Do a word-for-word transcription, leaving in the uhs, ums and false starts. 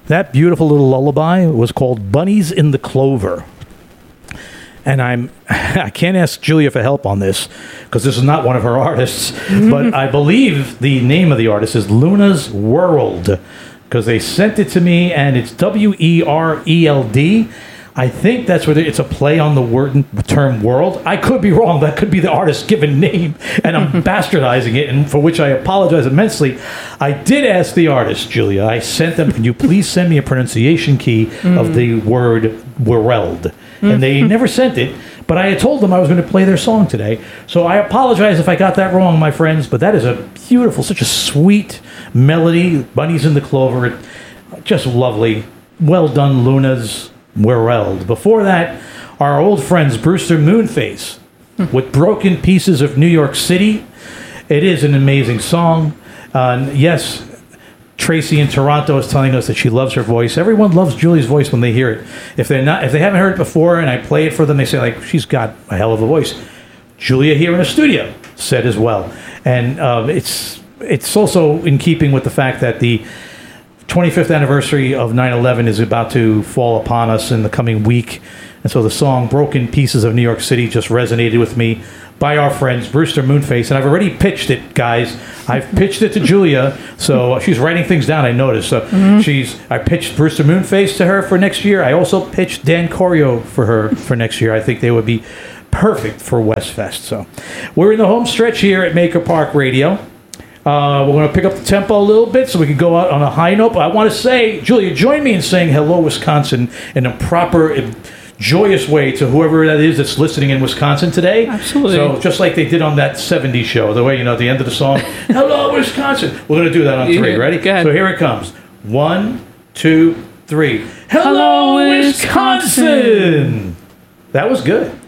That beautiful little lullaby was called Bunnies in the Clover. And I'm, I can't ask Julia for help on this because this is not one of her artists, but I believe the name of the artist is Luna's World because they sent it to me and it's W E R E L D. I think that's where it's a play on the word term world. I could be wrong. That could be the artist's given name, and I'm bastardizing it, and for which I apologize immensely. I did ask the artist, Julia. I sent them, can you please send me a pronunciation key mm. of the word world? And they never sent it, but I had told them I was going to play their song today. So I apologize if I got that wrong, my friends, but that is a beautiful, such a sweet melody. Bunnies in the Clover, just lovely. Well done, Luna's World. Before that, our old friends Brewster Moonface with Broken Pieces of New York City. It is an amazing song. Uh, yes, Tracy in Toronto is telling us that she loves her voice. Everyone loves Julie's voice when they hear it. If they're not, if they haven't heard it before, and I play it for them, they say like, "She's got a hell of a voice." Julia here in the studio said as well, and um, it's it's also in keeping with the fact that the twenty-fifth anniversary of nine eleven is about to fall upon us in the coming week. And so the song Broken Pieces of New York City just resonated with me by our friends Brewster Moonface. And I've already pitched it, guys. I've pitched it to Julia. So she's writing things down, I noticed. So mm-hmm. she's I pitched Brewster Moonface to her for next year. I also pitched Dan Corio for her for next year. I think they would be perfect for Westfest. So we're in the home stretch here at Maker Park Radio. Uh, we're going to pick up the tempo a little bit so we can go out on a high note. But I want to say, Julia, join me in saying hello, Wisconsin, in a proper, joyous way to whoever that is that's listening in Wisconsin today. Absolutely. So just like they did on that seventies show, the way, you know, at the end of the song, hello, Wisconsin. We're going to do that on three. Ready? So here it comes. One, two, three. Hello, hello Wisconsin. Wisconsin. That was good.